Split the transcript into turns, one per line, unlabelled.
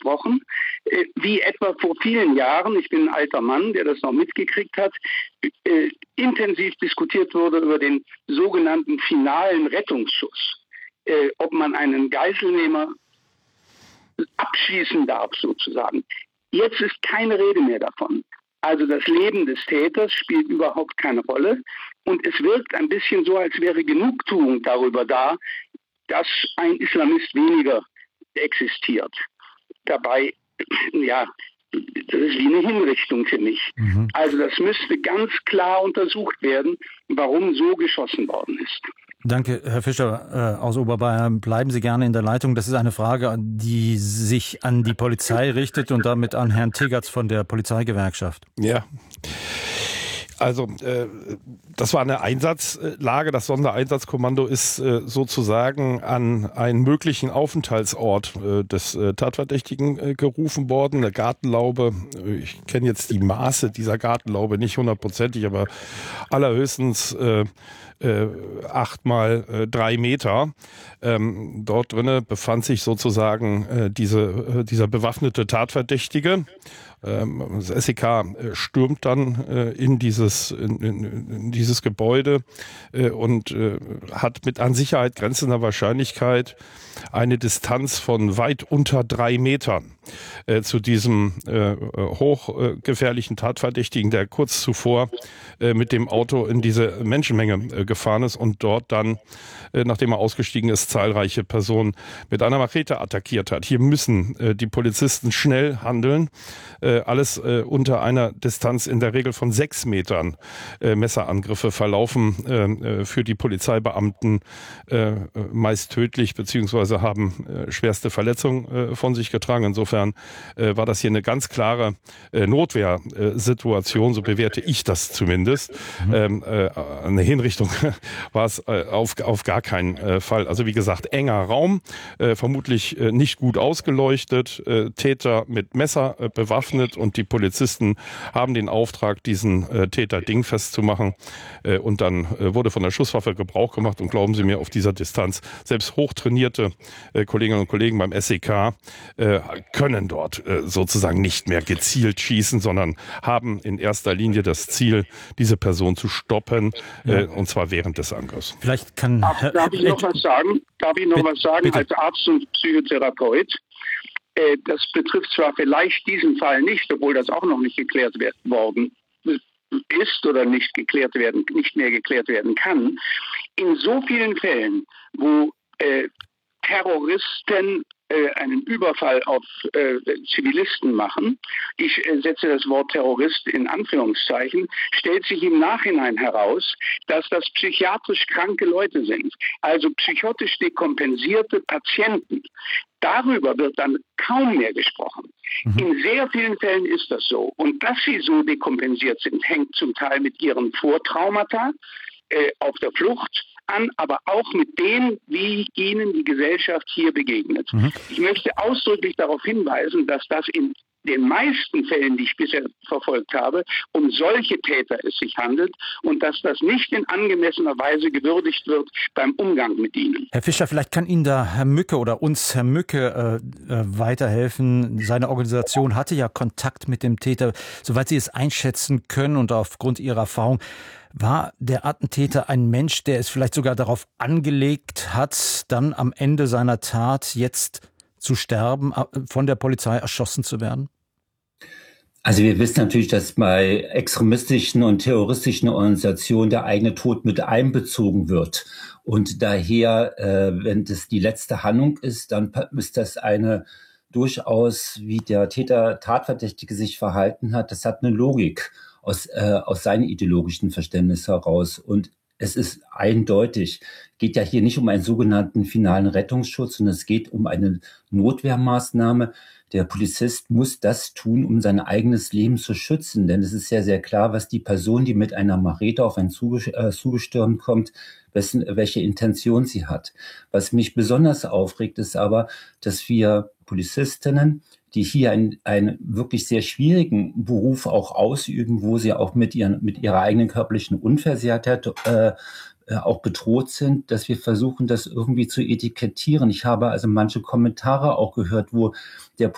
gesprochen, wie etwa vor vielen Jahren, ich bin ein alter Mann, der das noch mitgekriegt hat, intensiv diskutiert wurde über den sogenannten finalen Rettungsschuss. Ob man einen Geiselnehmer abschießen darf, sozusagen. Jetzt ist keine Rede mehr davon. Also das Leben des Täters spielt überhaupt keine Rolle. Und es wirkt ein bisschen so, als wäre Genugtuung darüber da, dass ein Islamist weniger existiert. Dabei, ja, das ist wie eine Hinrichtung für mich. Also das müsste ganz klar untersucht werden, warum so geschossen worden ist.
Danke, Herr Fischer aus Oberbayern. Bleiben Sie gerne in der Leitung. Das ist eine Frage, die sich an die Polizei richtet und damit an Herrn Tegertz von der Polizeigewerkschaft.
Ja. Also das war eine Einsatzlage. Das Sondereinsatzkommando ist sozusagen an einen möglichen Aufenthaltsort des Tatverdächtigen gerufen worden. Eine Gartenlaube, ich kenne jetzt die Maße dieser Gartenlaube nicht hundertprozentig, aber allerhöchstens 8 mal 3 Meter. Dort drinnen befand sich sozusagen dieser bewaffnete Tatverdächtige. Das SEK stürmt dann in dieses Gebäude und hat mit an Sicherheit grenzender Wahrscheinlichkeit eine Distanz von weit unter 3 Metern zu diesem hochgefährlichen Tatverdächtigen, der kurz zuvor mit dem Auto in diese Menschenmenge gefahren ist und dort dann, nachdem er ausgestiegen ist, zahlreiche Personen mit einer Machete attackiert hat. Hier müssen die Polizisten schnell handeln. Alles unter einer Distanz in der Regel von 6 Metern. Messerangriffe verlaufen für die Polizeibeamten meist tödlich, beziehungsweise haben schwerste Verletzungen von sich getragen. Insofern war das hier eine ganz klare Notwehrsituation, so bewerte ich das zumindest. Eine Hinrichtung war es auf gar keinen Fall. Also wie gesagt, enger Raum, vermutlich nicht gut ausgeleuchtet, Täter mit Messer bewaffnet und die Polizisten haben den Auftrag, diesen Täter dingfest zu machen. Und dann wurde von der Schusswaffe Gebrauch gemacht. Und glauben Sie mir, auf dieser Distanz, selbst hochtrainierte Kolleginnen und Kollegen beim SEK können dort sozusagen nicht mehr gezielt schießen, sondern haben in erster Linie das Ziel, diese Person zu stoppen, und zwar während des Angriffs.
Vielleicht kann
Darf ich noch was sagen?
Bitte.
Als Arzt und Psychotherapeut? Das betrifft zwar vielleicht diesen Fall nicht, obwohl das auch noch nicht geklärt worden ist oder nicht mehr geklärt werden kann. In so vielen Fällen, wo Terroristen einen Überfall auf Zivilisten machen, ich setze das Wort Terrorist in Anführungszeichen, stellt sich im Nachhinein heraus, dass das psychiatrisch kranke Leute sind, also psychotisch dekompensierte Patienten. Darüber wird dann kaum mehr gesprochen. In sehr vielen Fällen ist das so. Und dass sie so dekompensiert sind, hängt zum Teil mit ihren Vortraumata auf der Flucht an, aber auch mit dem, wie ihnen die Gesellschaft hier begegnet. Ich möchte ausdrücklich darauf hinweisen, dass das in den meisten Fällen, die ich bisher verfolgt habe, um solche Täter es sich handelt und dass das nicht in angemessener Weise gewürdigt wird beim Umgang mit ihnen.
Herr Fischer, vielleicht kann Ihnen da Herr Mücke oder uns Herr Mücke weiterhelfen. Seine Organisation hatte ja Kontakt mit dem Täter. Soweit Sie es einschätzen können und aufgrund Ihrer Erfahrung, war der Attentäter ein Mensch, der es vielleicht sogar darauf angelegt hat, dann am Ende seiner Tat jetzt zu sterben, von der Polizei erschossen zu werden?
Also wir wissen natürlich, dass bei extremistischen und terroristischen Organisationen der eigene Tod mit einbezogen wird. Und daher, wenn das die letzte Handlung ist, dann ist das eine durchaus, wie der Tatverdächtige sich verhalten hat, das hat eine Logik aus seinem ideologischen Verständnis heraus. Und es ist eindeutig, geht ja hier nicht um einen sogenannten finalen Rettungsschutz, sondern es geht um eine Notwehrmaßnahme. Der Polizist muss das tun, um sein eigenes Leben zu schützen. Denn es ist ja sehr klar, was die Person, die mit einer Machete auf einen zugestürmt kommt, welche Intention sie hat. Was mich besonders aufregt, ist aber, dass wir Polizistinnen, die hier einen wirklich sehr schwierigen Beruf auch ausüben, wo sie auch mit ihrer eigenen körperlichen Unversehrtheit auch bedroht sind, dass wir versuchen, das irgendwie zu etikettieren. Ich habe also manche Kommentare auch gehört, wo der